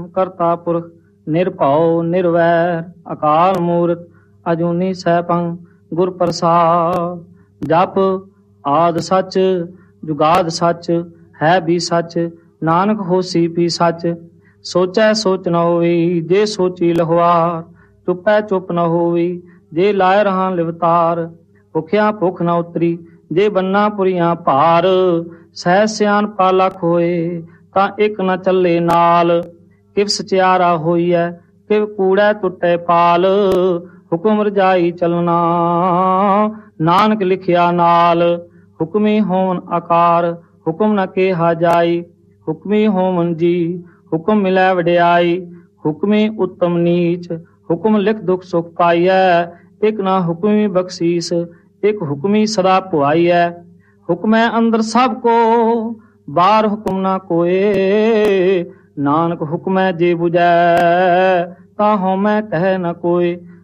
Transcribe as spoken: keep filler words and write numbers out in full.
ਸਤਨਾਮ ਕਰਤਾ ਪੁਰਖ ਨਿਰਭਉ ਨਿਰਵੈਰ ਅਕਾਲ ਮੂਰਤ ਅਜੂਨੀ ਸੈਭੰ ਗੁਰ ਪ੍ਰਸਾਦ। ਜਪ ਆਦ ਸੱਚ ਜੁਗਾਦ ਸੱਚ ਹੈ ਵੀ ਸੱਚ ਨਾਨਕ ਹੋਸੀ ਵੀ ਸੱਚ। ਸੋਚੈ ਸੋਚ ਨ ਹੋਈ ਜੇ ਸੋਚੀ ਲਹਵਾਰ ਚੁੱਪੈ ਚੁੱਪ ਨ ਹੋਈ ਜੇ ਲਾਇ ਰਹਾ ਲਿਵਤਾਰ। ਭੁਖਿਆ ਭੁੱਖ ਨ ਉਤਰੀ ਜੇ ਬੰਨਾ ਪੁਰੀਆਂ ਭਾਰ ਸਹਿ ਸਿਆਣਪਾ ਲੱਖ ਹੋਏ ਤਾਂ ਇੱਕ ਨ ਚੱਲੇ ਨਾਲ। ਕਿਵ ਸਚਿਆਰਾ ਹੋਈਐ ਕਿਵ ਕੂੜੈ ਟੁੱਟੇ ਪਾਲ ਹੁਕਮ ਰਜਾਈ ਚਲਣਾ ਨਾਨਕ ਲਿਖਿਆ ਨਾਲ। ਹੁਕਮੀ ਹੋਵਨ ਆਕਾਰ ਹੁਕਮ ਨ ਕਿਹਾ ਜਾਈ ਹੁਕਮੀ ਹੋਵਨ ਜੀ ਹੁਕਮ ਮਿਲੈ ਵਡਿਆਈ। ਹੁਕਮੀ ਉੱਤਮ ਨੀਚ ਹੁਕਮ ਲਿਖ ਦੁਖ ਸੁਖ ਪਾਈਐ ਇੱਕ ਨਾ ਹੁਕਮੀ ਬਖਸ਼ੀਸ ਇੱਕ ਹੁਕਮੀ ਸਦਾ ਪੁਆਈਐ। ਹੁਕਮੈ ਅੰਦਰ ਸਭ ਕੋ ਬਾਹਰ ਹੁਕਮ ਨਾ ਕੋਏ ਨਾਨਕ ਹੁਕਮੈ ਜੇ ਬੁਝੈ ਤਾਂ ਹਉਮੈ ਕਹਿ ਨ ਕੋਏ।